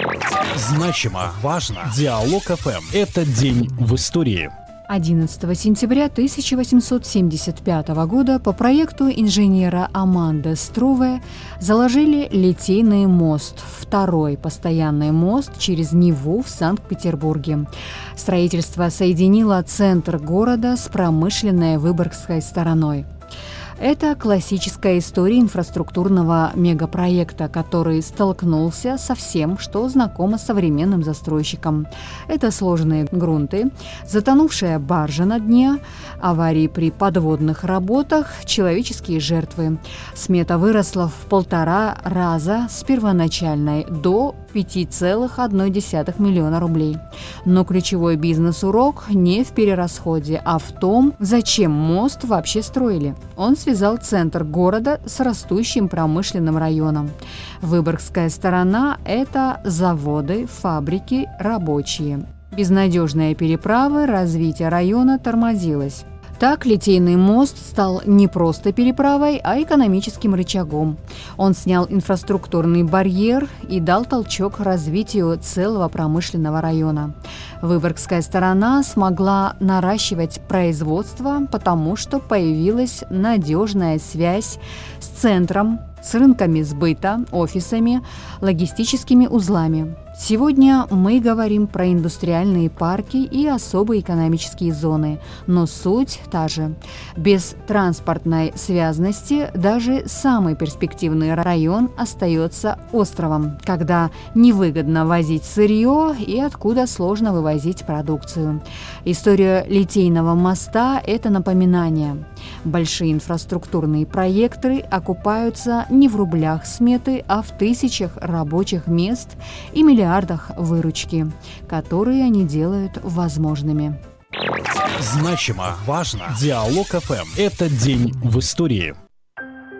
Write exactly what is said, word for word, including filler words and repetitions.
Значимо, важно. Диалог эф эм. Это день в истории. одиннадцатого сентября тысяча восемьсот семьдесят пятого года по проекту инженера Аманда Струве заложили Литейный мост, второй постоянный мост через Неву в Санкт-Петербурге. Строительство соединило центр города с промышленной Выборгской стороной. Это классическая история инфраструктурного мегапроекта, который столкнулся со всем, что знакомо современным застройщикам. Это сложные грунты, затонувшая баржа на дне, аварии при подводных работах, человеческие жертвы. Смета выросла в полтора раза с первоначальной до пяти целых одной десятой миллиона рублей. Но ключевой бизнес-урок не в перерасходе, а в том, зачем мост вообще строили. Он связал центр города с растущим промышленным районом. Выборгская сторона – это заводы, фабрики, рабочие. Безнадежные переправы, развитие района тормозилось. Так, Литейный мост стал не просто переправой, а экономическим рычагом. Он снял инфраструктурный барьер и дал толчок развитию целого промышленного района. Выборгская сторона смогла наращивать производство, потому что появилась надежная связь с центром, с рынками сбыта, офисами, логистическими узлами. Сегодня мы говорим про индустриальные парки и особые экономические зоны, но суть та же. Без транспортной связности даже самый перспективный район остается островом, когда невыгодно возить сырье и откуда сложно вывозить продукцию. История Литейного моста – это напоминание. Большие инфраструктурные проекты окупаются не в рублях сметы, а в тысячах рабочих мест и миллиардах выручки, которые они делают возможными. Значимо, важно. Диалог эф эм. Это день в истории.